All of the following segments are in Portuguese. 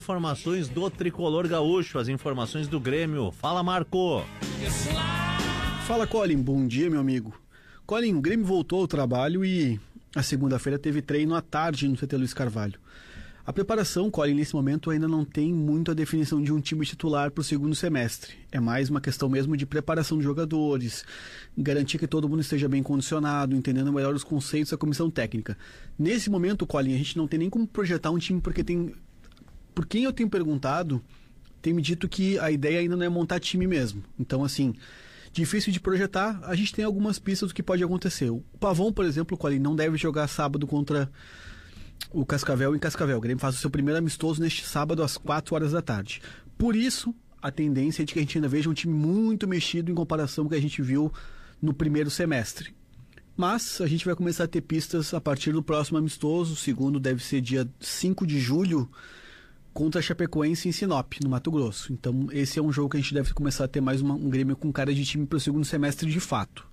Informações do Tricolor Gaúcho, as informações do Grêmio. Fala, Marco! Fala, Colin. Bom dia, meu amigo. Colin, o Grêmio voltou ao trabalho e a segunda-feira teve treino à tarde no CT Luiz Carvalho. A preparação, Colin, nesse momento ainda não tem muito a definição de um time titular para o segundo semestre. É mais uma questão mesmo de preparação de jogadores, garantir que todo mundo esteja bem condicionado, entendendo melhor os conceitos da comissão técnica. Nesse momento, Colin, a gente não tem nem como projetar um time porque tem... Por quem eu tenho perguntado, tem me dito que a ideia ainda não é montar time mesmo. Então, assim, difícil de projetar. A gente tem algumas pistas do que pode acontecer. O Pavão, por exemplo, Colin, não deve jogar sábado contra o Cascavel em Cascavel. O Grêmio faz o seu primeiro amistoso neste sábado às 4 horas da tarde. Por isso, a tendência é de que a gente ainda veja um time muito mexido em comparação com o que a gente viu no primeiro semestre. Mas a gente vai começar a ter pistas a partir do próximo amistoso. O segundo deve ser dia 5 de julho, contra a Chapecoense em Sinop, no Mato Grosso. Então esse é um jogo que a gente deve começar a ter mais um Grêmio com cara de time para o segundo semestre de fato.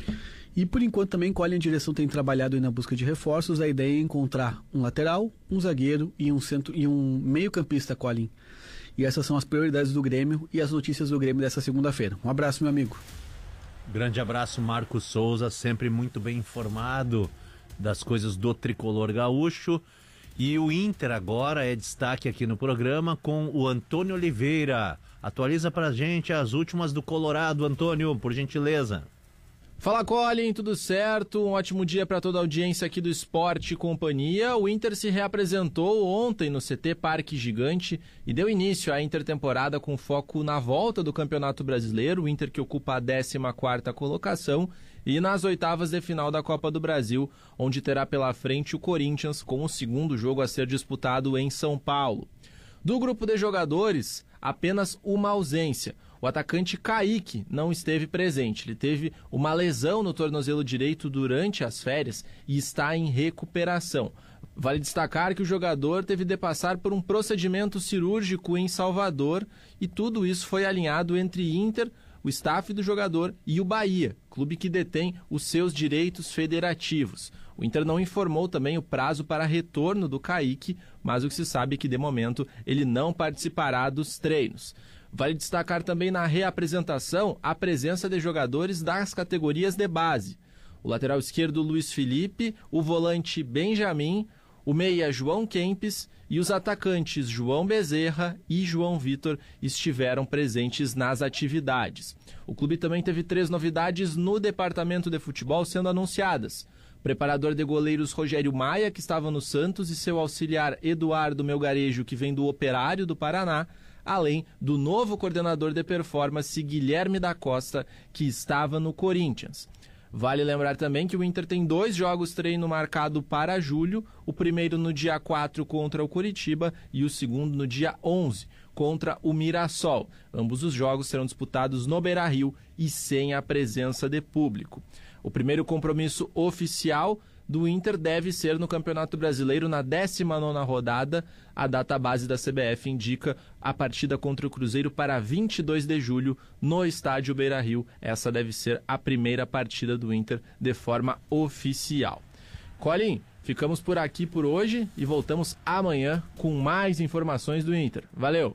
E por enquanto também, Colin, a direção tem trabalhado aí na busca de reforços. A ideia é encontrar um lateral, um zagueiro e um meio campista, Colin. E essas são as prioridades do Grêmio e as notícias do Grêmio dessa segunda-feira. Um abraço, meu amigo. Grande abraço, Marcos Souza, sempre muito bem informado das coisas do Tricolor Gaúcho. E o Inter agora é destaque aqui no programa com o Antônio Oliveira. Atualiza pra gente as últimas do Colorado, Antônio, por gentileza. Fala, Colin, tudo certo? Um ótimo dia para toda a audiência aqui do Esporte e Companhia. O Inter se reapresentou ontem no CT Parque Gigante e deu início à intertemporada com foco na volta do Campeonato Brasileiro. O Inter que ocupa a 14ª colocação e nas oitavas de final da Copa do Brasil, onde terá pela frente o Corinthians com o segundo jogo a ser disputado em São Paulo. Do grupo de jogadores, apenas uma ausência. O atacante Kaique não esteve presente. Ele teve uma lesão no tornozelo direito durante as férias e está em recuperação. Vale destacar que o jogador teve de passar por um procedimento cirúrgico em Salvador e tudo isso foi alinhado entre Inter, o staff do jogador e o Bahia, clube que detém os seus direitos federativos. O Inter não informou também o prazo para retorno do Kaique, mas o que se sabe é que de momento ele não participará dos treinos. Vale destacar também na reapresentação a presença de jogadores das categorias de base. O lateral esquerdo Luiz Felipe, o volante Benjamin, o meia João Kempes e os atacantes João Bezerra e João Vitor estiveram presentes nas atividades. O clube também teve 3 novidades no departamento de futebol sendo anunciadas. O preparador de goleiros Rogério Maia, que estava no Santos, e seu auxiliar Eduardo Melgarejo, que vem do Operário do Paraná, além do novo coordenador de performance Guilherme da Costa, que estava no Corinthians. Vale lembrar também que o Inter tem 2 jogos treino marcado para julho, o primeiro no dia 4 contra o Coritiba e o segundo no dia 11 contra o Mirassol. Ambos os jogos serão disputados no Beira-Rio e sem a presença de público. O primeiro compromisso oficial do Inter deve ser no Campeonato Brasileiro na 19ª rodada. A data base da CBF indica a partida contra o Cruzeiro para 22 de julho no estádio Beira-Rio. Essa deve ser a primeira partida do Inter de forma oficial. Colin, ficamos por aqui por hoje e voltamos amanhã com mais informações do Inter. Valeu!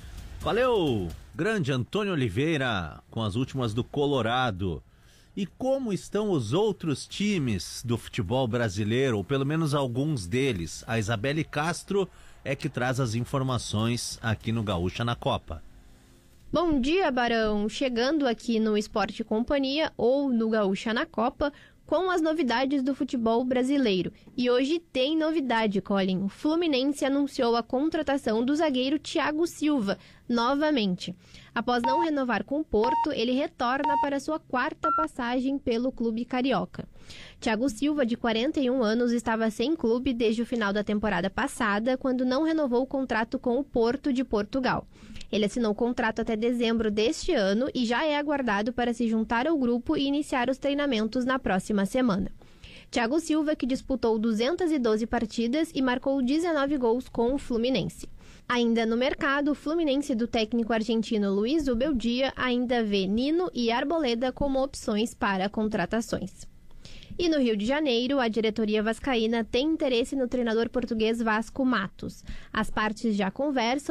Valeu! Grande Antônio Oliveira com as últimas do Colorado. E como estão os outros times do futebol brasileiro, ou pelo menos alguns deles? A Isabelle Castro é que traz as informações aqui no Gaúcha na Copa. Bom dia, Barão. Chegando aqui no Esporte e Companhia ou no Gaúcha na Copa, com as novidades do futebol brasileiro. E hoje tem novidade, Colin. O Fluminense anunciou a contratação do zagueiro Thiago Silva, novamente. Após não renovar com o Porto, ele retorna para sua 4ª passagem pelo clube carioca. Thiago Silva, de 41 anos, estava sem clube desde o final da temporada passada, quando não renovou o contrato com o Porto de Portugal. Ele assinou o contrato até dezembro deste ano e já é aguardado para se juntar ao grupo e iniciar os treinamentos na próxima semana. Thiago Silva, que disputou 212 partidas e marcou 19 gols com o Fluminense. Ainda no mercado, o Fluminense do técnico argentino Luiz Ubeldia ainda vê Nino e Arboleda como opções para contratações. E no Rio de Janeiro, a diretoria vascaína tem interesse no treinador português Vasco Matos. As partes já conversam